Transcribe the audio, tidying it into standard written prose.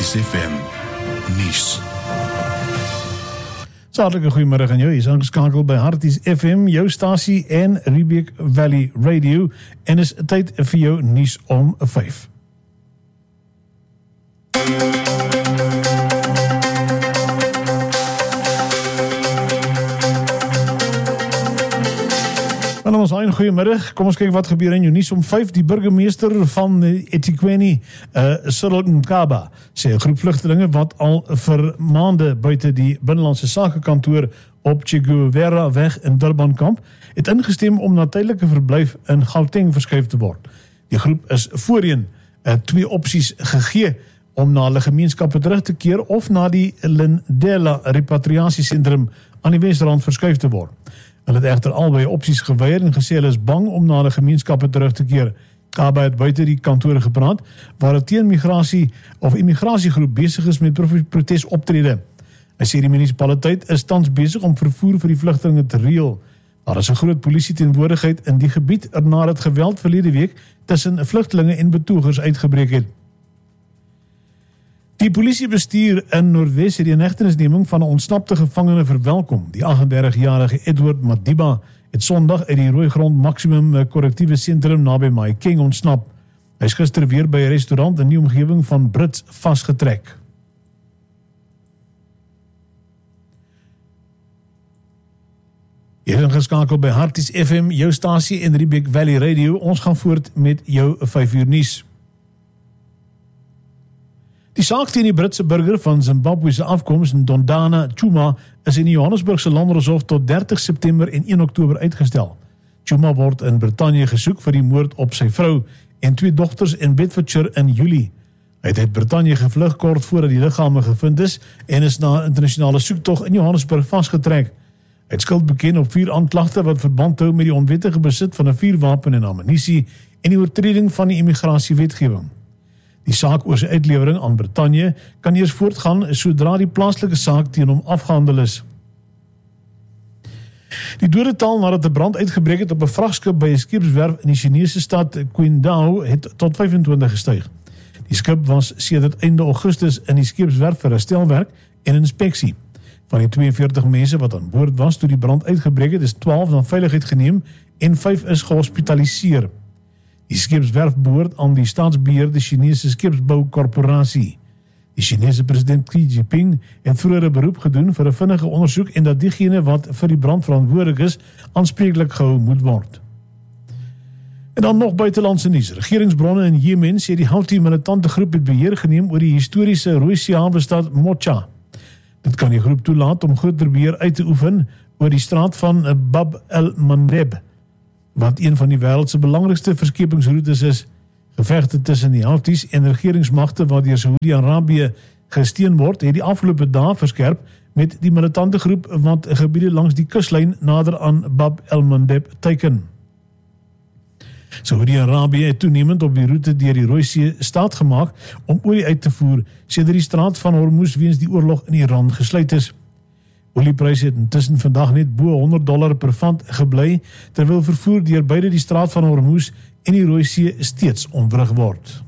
Harties FM nuus. Hartlike goeiemiddag aan jou, jy is aangeskakel by Harties FM, jou stasie en Riebeek Valley Radio, en is tyd vir jou nuus om 5. En ons een goeiemiddag, kom ons kyk wat gebeur in jou nuus om 5. Die burgemeester van eThekwini, Cyril Mkaba, sê 'n groep vlugtelinge wat al vir maande buite die binnelandse sakekantoor op Che Guevara weg in Durban kamp, het ingestem om na tydelike verblyf in Gauteng verskuif te word. Die groep is voorheen 2 opsies gegee om na hulle gemeenskappe terug te keer of na die Lindela repatriasiesentrum aan die Wesrand verskuif te word. Hulle het egter albei opsies geweier en gesê hulle is bang om na hulle gemeenskappe terug te keer. Kaba het buite die kantore gepraat, waar 'n teenmigrasie of immigrasiegroep besig is met protesoptrede. Hy sê die munisipaliteit is tans besig om vervoer vir die vlugtelinge te reël. Daar is 'n groot polisie teenwoordigheid in die gebied nadat geweld verlede week tussen vlugtelinge en betogers uitgebreek het. Die polisiebestuur in Noordwes het die inhegtenisneming van 'n ontsnapte gevangene verwelkom. Die 38-jarige Edward Madiba het Sondag uit die Rooigrond Maximum Korrektiewe Sentrum naby Mahikeng ontsnap. Hy is gister weer by 'n restaurant in die omgewing van Brits vasgetrek. Jy is ingeskakel by Harties FM, jou stasie en Riebeek Valley Radio. Ons gaan voort met jou 5 uur nuus. Die saak teen die Britse burger van Zimbabwese afkoms, Ndondana Chuma, is in die Johannesburgse Landdroshof tot 30 September en 1 Oktober uitgestel. Chuma word in Brittanje gesoek vir die moord op sy vrou en 2 dogters in Bedfordshire in Julie. Hy het uit Brittanje gevlug kort voordat die liggame gevind is en is na 'n internasionale soektog in Johannesburg vasgetrek. Hy het skuld beken op 4 aanklagte wat verband hou met die onwettige besit van 'n vuurwapen en ammunisie en die oortreding van die immigrasiewetgewing. Die saak oor sy uitlewering aan Brittanje kan eers voortgaan sodra die plaaslike saak teen hom afgehandel is. Die dodetal nadat 'n brand uitgebreek het op 'n vragskip by 'n skeepswerf in die Chinese stad Qingdao het tot 25 gestyg. Die skip was sedert einde Augustus in die skeepswerf vir herstelwerk en inspeksie. Van die 42 mense wat aan boord was toe die brand uitgebreek het, is 12 na veiligheid geneem en 5 is gehospitaliseer. Die skepswerf behoort aan die staatsbeheerde Chinese skepsboukorporasie. Die Chinese president Xi Jinping het vroeër 'n beroep gedoen vir 'n vinnige ondersoek en dat diegene wat vir die brand verantwoordelik is, aanspreeklik gehou moet word. En dan nog buitelandse nuus. Regeringsbronne in Jemen sê die Houthi militante groep het beheer geneem oor die historiese Rooisee havenstad Mocha. Dit kan die groep toelaat om groter beheer uit te oefen oor die straat van Bab el-Mandeb, wat een van die wêreldse belangrikste verskepingsroetes is. Gevegte tussen die Houthis en regeringsmagte wat deur Saudi-Arabië gesteun word, het die afgelope dae verskerp met die militante groep wat gebiede langs die kuslyn nader aan Bab el-Mandeb teiken. Saudi-Arabië het toenemend op die roete deur die Rooisee staat gemaak om olie uit te voer, sedert die straat van Hormuz weens die oorlog in Iran gesluit is. Oliepryse het intussen vandag net bo $100 per vat gebly, terwyl vervoer deur beide die straat van Hormuz en die Rooisee steeds ontwrig word.